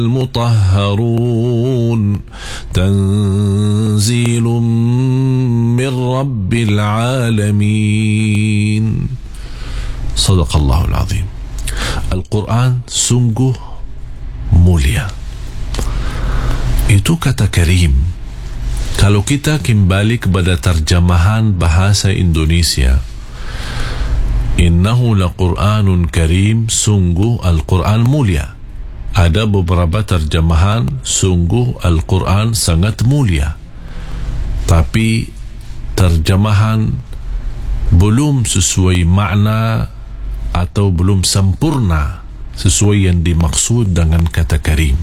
المطهرون تنزيل من رب العالمين. صدق الله العظيم. Al-Quran sungguh mulia. Itu kata karim. Kalau kita kembali kepada terjemahan bahasa Indonesia, innahu laqur'anun karim, sungguh Al-Quran mulia. Ada beberapa terjemahan sungguh Al-Quran sangat mulia, tapi terjemahan belum sesuai makna atau belum sempurna sesuai yang dimaksud dengan kata karim.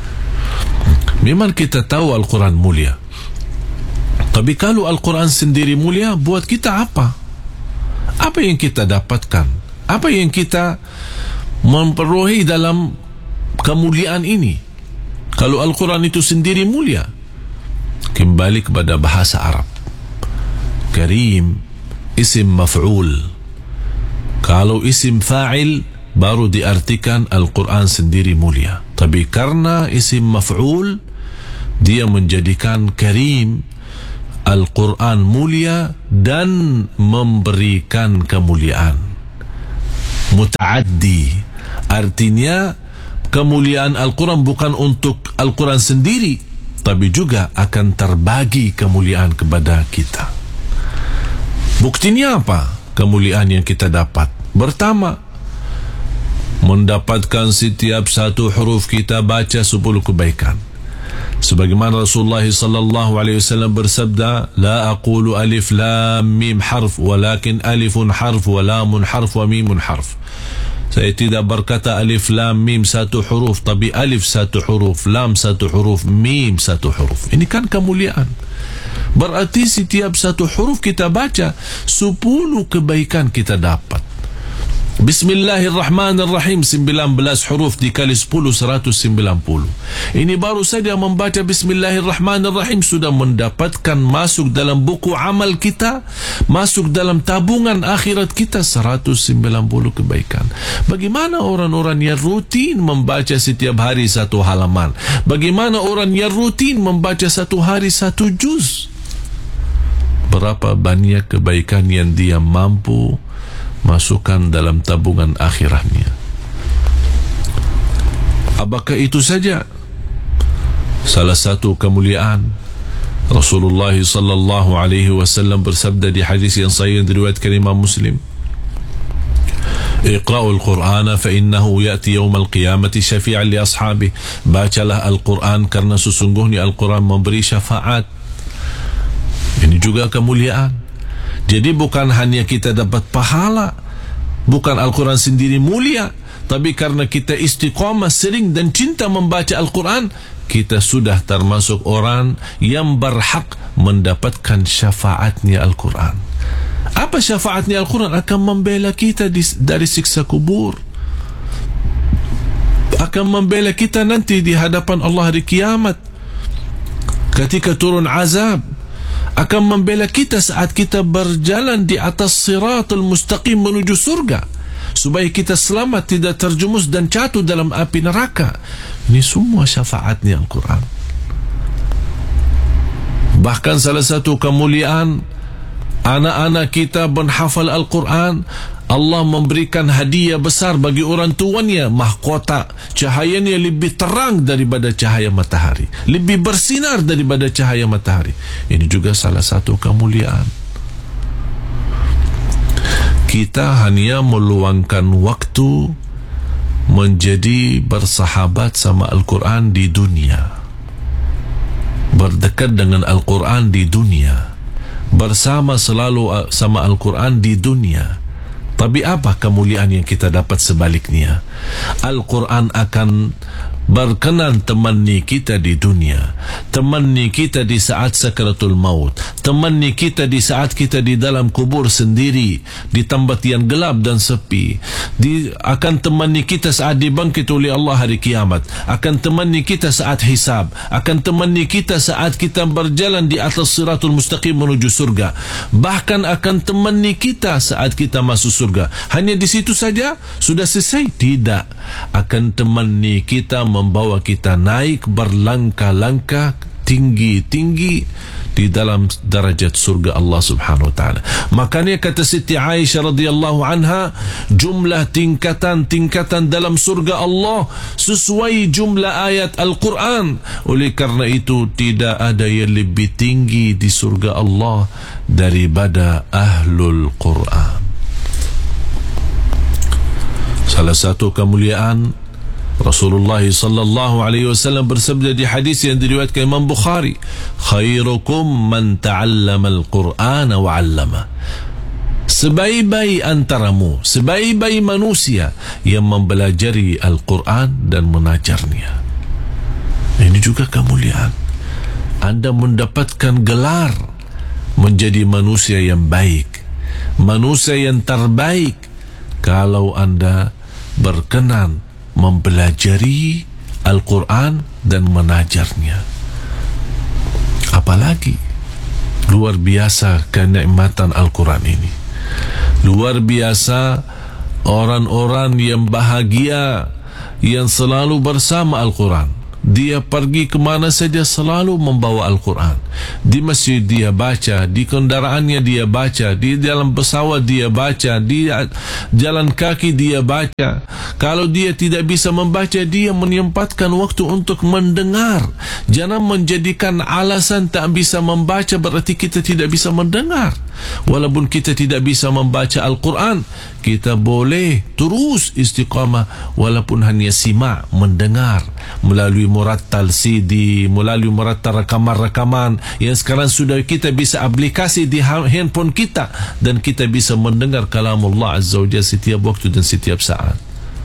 Memang kita tahu Al-Quran mulia, tapi kalau Al-Quran sendiri mulia, buat kita apa? Apa yang kita dapatkan? Apa yang kita memperoleh dalam kemuliaan ini? Kalau Al-Quran itu sendiri mulia, kembali kepada bahasa Arab. Karim isim maf'ul. Kalau isim fa'il baru diartikan Al-Quran sendiri mulia. Tapi karena isim maf'ul, dia menjadikan karim Al-Quran mulia dan memberikan kemuliaan. Muta'addi, artinya kemuliaan Al-Quran bukan untuk Al-Quran sendiri, tapi juga akan terbagi kemuliaan kepada kita. Buktinya apa kemuliaan yang kita dapat? Pertama, mendapatkan setiap satu huruf kita baca 10 kebaikan. Sebagaimana Rasulullah sallallahu alaihi wasallam bersabda, la aqulu alif lam mim harf, walakin alifun harf wa lamun harf wa mimun harf. Saya tidak berkata alif lam mim satu huruf, tapi alif satu huruf, lam satu huruf, mim satu huruf. Ini kan kemuliaan. Berarti setiap satu huruf kita baca 10 kebaikan kita dapat. Bismillahirrahmanirrahim, 19 huruf dikali 10, 190. Ini baru saja membaca Bismillahirrahmanirrahim sudah mendapatkan masuk dalam buku amal kita, masuk dalam tabungan akhirat kita 190 kebaikan. Bagaimana orang-orang yang rutin membaca setiap hari satu halaman? Bagaimana orang yang rutin membaca satu hari satu juz? Berapa banyak kebaikan yang dia mampu masukkan dalam tabungan akhirahnya. Apakah itu saja? Salah satu kemuliaan, Rasulullah sallallahu alaihi wasallam bersabda di hadis yang sahih yang diriwayatkan Imam Muslim, Iqra'ul Qur'ana fa innahu ya'ti yawmal qiyamati syafi'an li ashabi. Bacalah Al-Quran karena sesungguhnya Al-Quran memberi syafaat. Ini juga kemuliaan. Jadi bukan hanya kita dapat pahala, bukan Al-Quran sendiri mulia, tapi karena kita istiqamah sering dan cinta membaca Al-Quran, kita sudah termasuk orang yang berhak mendapatkan syafaatnya Al-Quran. Apa syafaatnya Al-Quran? Akan membela kita dari siksa kubur, akan membela kita nanti di hadapan Allah hari kiamat ketika turun azab, akan membela kita saat kita berjalan di atas siratul mustaqim menuju surga, supaya kita selamat, tidak terjumus dan jatuh dalam api neraka. Ini semua syafaatnya Al-Quran. Bahkan salah satu kemuliaan, anak-anak kita menghafal Al-Quran, Allah memberikan hadiah besar bagi orang tuanya, mahkota cahayanya lebih terang daripada cahaya matahari, lebih bersinar daripada cahaya matahari. Ini juga salah satu kemuliaan. Kita hanya meluangkan waktu menjadi bersahabat sama Al-Quran di dunia, berdekat dengan Al-Quran di dunia, bersama selalu sama Al-Quran di dunia. Tapi apa kemuliaan yang kita dapat sebaliknya? Al-Quran akan berkenan temani kita di dunia, temani kita di saat sakaratul maut, temani kita di saat kita di dalam kubur sendiri, di tempat yang gelap dan sepi, akan temani kita saat dibangkit oleh Allah hari kiamat, akan temani kita saat hisab, akan temani kita saat kita berjalan di atas siratul mustaqim menuju surga, bahkan akan temani kita saat kita masuk surga. Hanya di situ saja sudah selesai? Tidak. Akan temani kita, membawa kita naik berlangkah-langkah tinggi-tinggi di dalam darajat surga Allah Subhanahu wa taala. Makanya kata Siti Aisyah radhiyallahu anha, jumlah tingkatan-tingkatan dalam surga Allah sesuai jumlah ayat Al-Quran. Oleh karena itu tidak ada yang lebih tinggi di surga Allah daripada Ahlul Quran. Salah satu kemuliaan Rasulullah sallallahu alaihi wasallam bersabda di hadis yang diriwayatkan Imam Bukhari, khairukum man ta'allama al-Qur'ana wa 'allama. Sebaik-baik antaramu, sebaik-baik manusia yang mempelajari Al-Quran dan mengajarnya. Ini juga kemuliaan. Anda mendapatkan gelar menjadi manusia yang baik, manusia yang terbaik, kalau Anda berkenan mempelajari Al-Quran dan mengajarnya. Apalagi luar biasa kenikmatan Al-Quran ini. Luar biasa orang-orang yang bahagia, yang selalu bersama Al-Quran. Dia pergi kemana saja selalu membawa Al-Quran. Di masjid dia baca, di kendaraannya dia baca, di dalam pesawat dia baca, di jalan kaki dia baca. Kalau dia tidak bisa membaca, dia menyempatkan waktu untuk mendengar. Jangan menjadikan alasan tak bisa membaca berarti kita tidak bisa mendengar. Walaupun kita tidak bisa membaca Al-Quran, kita boleh terus istiqamah walaupun hanya simak, mendengar melalui murattal CD, melalui murattal rakaman-rakaman yang sekarang sudah kita bisa aplikasi di handphone kita, dan kita bisa mendengar kalamullah Azza wa Jalla setiap waktu dan setiap saat.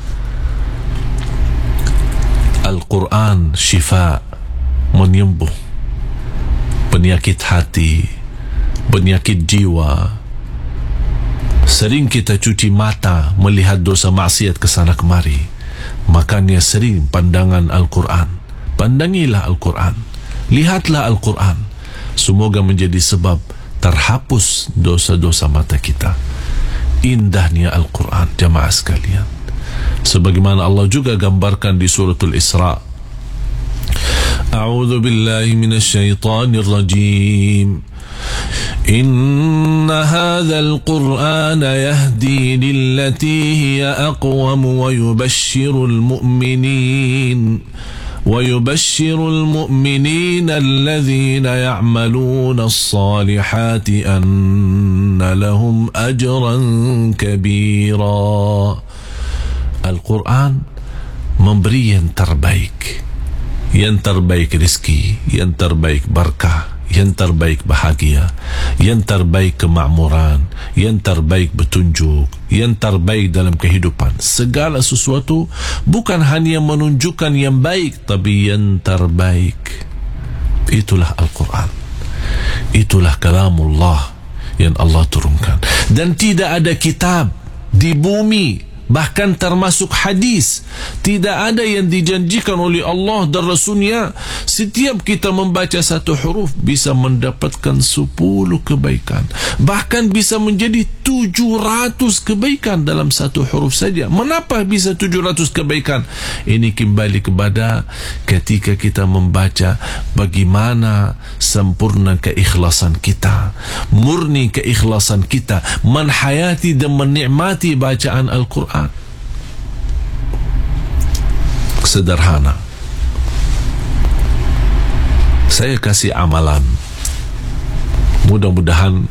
Al-Quran syifa, menyembuh penyakit hati, penyakit jiwa. Sering kita cuci mata melihat dosa maksiat kesana kemari, makanya sering pandangan Al-Quran. Pandangilah Al-Quran, lihatlah Al-Quran. Semoga menjadi sebab terhapus dosa-dosa mata kita. Indahnya Al-Quran, jamaah sekalian. Sebagaimana Allah juga gambarkan di suratul Isra, A'udzu billahi minasy syaithanir rajim. Inna hadzal Qur'ana yahdi lillati hiya aqwam wa yubashshirul mu'minin alladhina ya'maluna as-salihati anna lahum ajran kabira. Al-Quran memberi yang terbaik rezeki, yang terbaik berkah, yang terbaik bahagia, yang terbaik kemakmuran, yang terbaik petunjuk, yang terbaik dalam kehidupan. Segala sesuatu bukan hanya menunjukkan yang baik, tapi yang terbaik. Itulah Al-Quran, itulah kalamullah yang Allah turunkan. Dan tidak ada kitab di bumi, bahkan termasuk hadis, tidak ada yang dijanjikan oleh Allah dan Rasulnya setiap kita membaca satu huruf bisa mendapatkan 10 kebaikan, bahkan bisa menjadi 700 kebaikan dalam satu huruf saja. Mengapa bisa 700 kebaikan? Ini kembali kepada ketika kita membaca, bagaimana sempurna keikhlasan kita, murni keikhlasan kita menhayati dan menikmati bacaan Al-Quran. Sederhana, saya kasih amalan, mudah-mudahan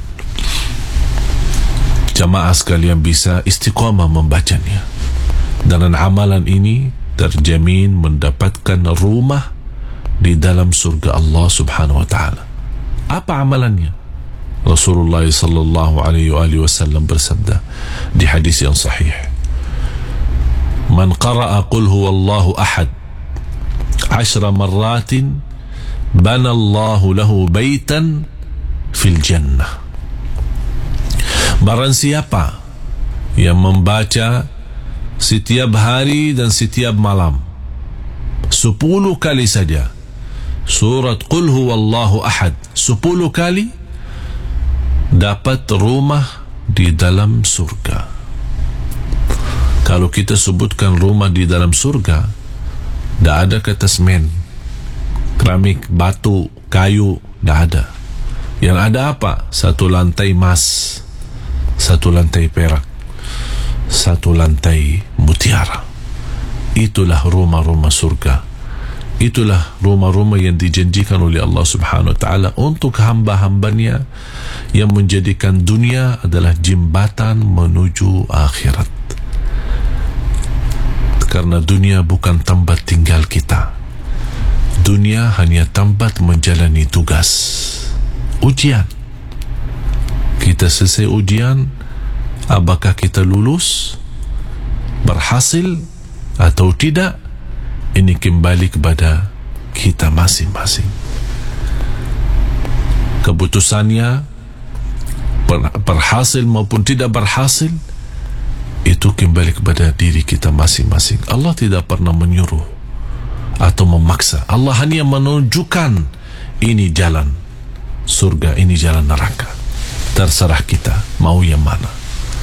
jamaah sekalian bisa istiqamah membacanya. Dan amalan ini terjamin mendapatkan rumah di dalam surga Allah Subhanahu wa taala. Apa amalannya? Rasulullah sallallahu alaihi wasallam bersabda di hadis yang sahih, man qara'a qul huwallahu ahad 10 marratin bana Allahu lahu baitan fil jannah. Barang siapa yang membaca setiap hari dan setiap malam 10 kali saja surat Qul huwallahu ahad 10 kali, dapat rumah di dalam surga. Kalau kita sebutkan rumah di dalam surga, tidak ada kata semen, keramik, batu, kayu, tidak ada. Yang ada apa? Satu lantai emas, satu lantai perak, satu lantai mutiara. Itulah rumah-rumah surga. Itulah rumah-rumah yang dijanjikan oleh Allah Subhanahu wa ta'ala untuk hamba-hambanya yang menjadikan dunia adalah jembatan menuju akhirat. Karena dunia bukan tempat tinggal kita. Dunia hanya tempat menjalani tugas, ujian. Kita selesai ujian, apakah kita lulus, berhasil atau tidak, ini kembali kepada kita masing-masing. Keputusannya berhasil maupun tidak berhasil, itu kembali kepada diri kita masing-masing. Allah tidak pernah menyuruh atau memaksa. Allah hanya menunjukkan ini jalan surga, ini jalan neraka. Terserah kita mau yang mana.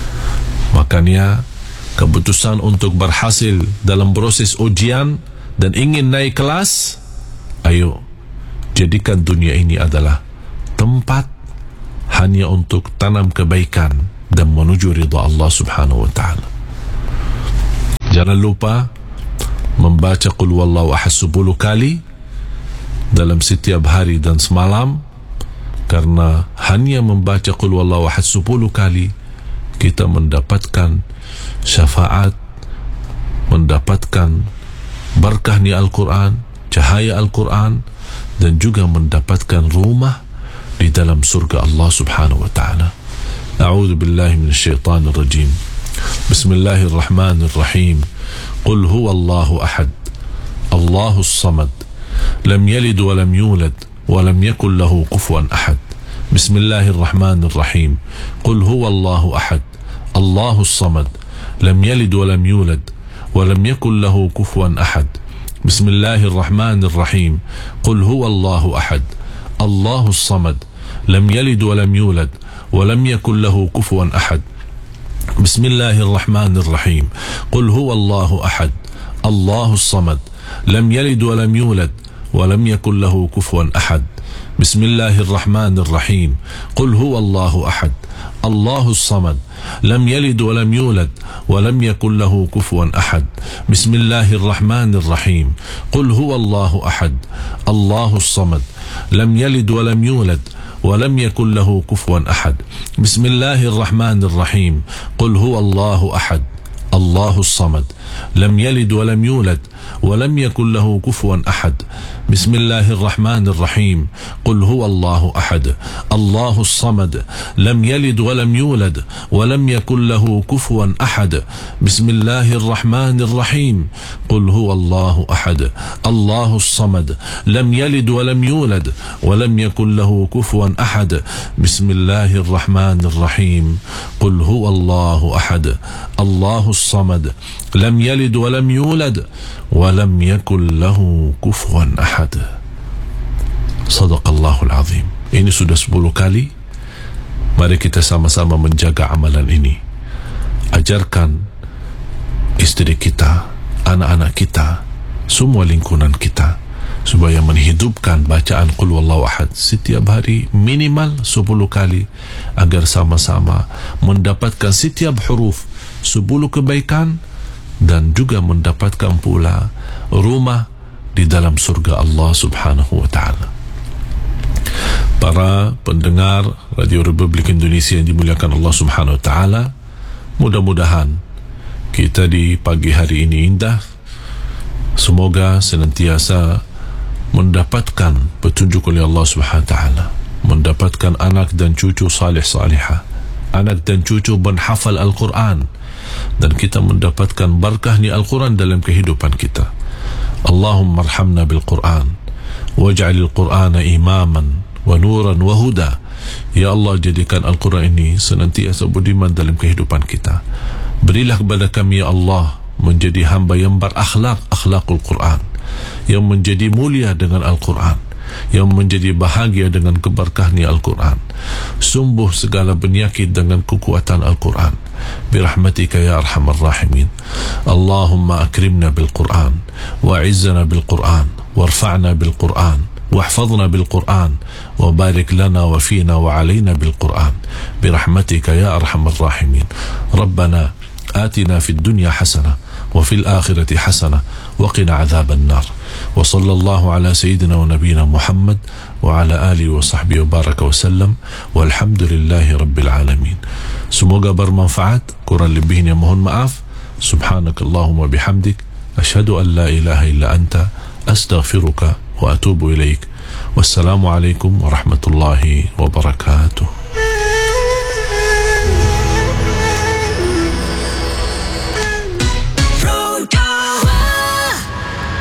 Makanya keputusan untuk berhasil dalam proses ujian dan ingin naik kelas, ayo jadikan dunia ini adalah tempat hanya untuk tanam kebaikan dan menuju ridha Allah Subhanahu wa ta'ala. Jangan lupa membaca Qul huwallahu ahad 10 kali dalam setiap hari dan semalam, karena hanya membaca Qul huwallahu ahad 10 kali kita mendapatkan syafaat, mendapatkan berkah ni Al-Quran, cahaya Al-Quran, dan juga mendapatkan rumah di dalam surga Allah Subhanahu wa ta'ala. A'udzu billahi minasyaitanir rajim. Bismillahirrahmanirrahim. Qul huwallahu ahad, Allahus samad, lam yalid wa lam yulad wa lam yakul lahu kufuwan ahad. Bismillahirrahmanirrahim. Qul huwallahu ahad, Allahus samad, lam yalid wa lam yulad wa lam yakul lahu kufuwan ahad. Bismillahirrahmanirrahim. Qul huwallahu ahad, Allahus samad, lam yalid wa lam yulad wa lam yakul lahu kufuwan ahad. Bismillahirrahmanirrahim. Qul huwallahu ahad, Allahus samad, lam yalid wa lam yulad wa lam yakul lahu kufuwan ahad. Bismillahirrahmanirrahim. Qul huwallahu ahad, Allahus samad, lam yalid wa lam yulad wa lam yakul lahu kufuwan ahad. Bismillahirrahmanirrahim. Qul huwallahu ahad, Allahus samad, lam yalid wa lam yulad ولم يكن له كفوا أحد. بسم الله الرحمن الرحيم. قل هو الله أحد, الله الصمد, لم يلد ولم يولد ولم يكن له كفوا أحد. بسم الله الرحمن الرحيم. قل هو الله أحد, الله الصمد, لم يلد ولم يولد ولم يكن له كفوا أحد. بسم الله الرحمن الرحيم. قل هو الله أحد, الله الصمد, لم يلد ولم يولد ولم يكن له كفوا أحد. بسم الله الرحمن الرحيم. قل هو الله أحد, الله الصمد, لم يلد ولم يولد ولم يكن له كفوا أحد. Sadaqallahul azim. Ini sudah 10 kali. Mari kita sama-sama menjaga amalan ini. Ajarkan istri kita, anak-anak kita, semua lingkungan kita, supaya menghidupkan bacaan Qul huwallahu ahad setiap hari minimal 10 kali, agar sama-sama mendapatkan setiap huruf 10 kebaikan dan juga mendapatkan pula rumah di dalam surga Allah Subhanahu wa ta'ala. Para pendengar Radio Republik Indonesia yang dimuliakan Allah Subhanahu wa ta'ala, mudah-mudahan kita di pagi hari ini indah. Semoga senantiasa mendapatkan petunjuk oleh Allah Subhanahu wa ta'ala, mendapatkan anak dan cucu salih salihah, anak dan cucu menghafal Al-Quran, dan kita mendapatkan berkahnya Al-Quran dalam kehidupan kita. Allahumma arhamna bil Quran waj'alil Qur'ana imaman wa nuran wa huda Ya Allah, jadikan Al-Quran ini senantiasa budiman dalam kehidupan kita. Berilah kepada kami ya Allah menjadi hamba yang berakhlak, akhlakul Quran, yang menjadi mulia dengan Al-Quran, yang menjadi bahagia dengan keberkahan Al-Quran, sembuh segala penyakit dengan kekuatan Al-Quran, birahmatika ya arhamar rahimin. Allahumma akrimna bil-Quran, wa'izzana bil-Quran, warfa'na bil-Quran, واحفظنا بالقرآن، وبارك لنا وفينا وعلينا بالقرآن برحمتك يا أرحم الراحمين. ربنا آتنا في الدنيا حسنة وفي الآخرة حسنة وقنا عذاب النار. وصلى الله على سيدنا ونبينا محمد وعلى آله وصحبه وبارك وسلم، والحمد لله رب العالمين. Semoga bermanfaat. Kurang lebihnya mohon maaf. Subhanakallahumma bihamdik, asyhadu an la ilaha illa anta, astaghfiruka wa atubu ilaik. Wassalamu alaikum warahmatullahi wabarakatuh.